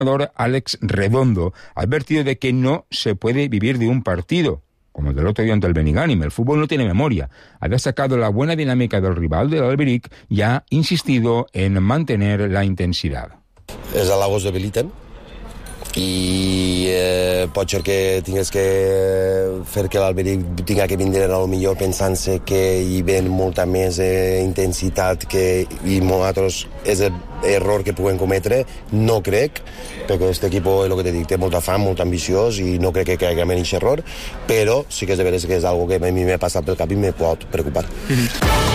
Alex Redondo ha advertido de que no se puede vivir de un partido, como el del otro día ante el Benigànim. El fútbol no tiene memoria. Ha destacado la buena dinámica del rival del Alberic y ha insistido en mantener la intensidad. Els halagos debiliten i pot ser que tingués que fer que l'Alberic tinga que vindre a lo millor pensant-se que hi ven molta més intensitat i nosaltres és l'error que puguem cometre. No crec, perquè aquest equip, el que te dic, té molta fam, molt ambiciós i no crec que caiguem en aquest error, però sí que és de veres que és algo que a mi m'ha passat pel cap i me pot preocupar.